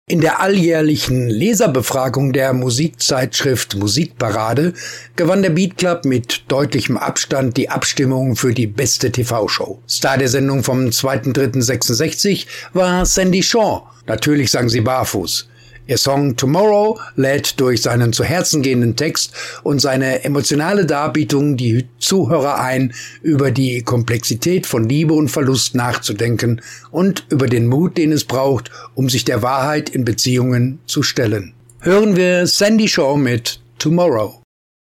In der alljährlichen Leserbefragung der Musikzeitschrift Musikparade gewann der Beat Club mit deutlichem Abstand die Abstimmung für die beste TV-Show. Star der Sendung vom 2.3.66 war Sandy Shaw. Natürlich sang sie barfuß. Ihr Song Tomorrow lädt durch seinen zu Herzen gehenden Text und seine emotionale Darbietung die Zuhörer ein, über die Komplexität von Liebe und Verlust nachzudenken und über den Mut, den es braucht, um sich der Wahrheit in Beziehungen zu stellen. Hören wir Sandy Shaw mit Tomorrow.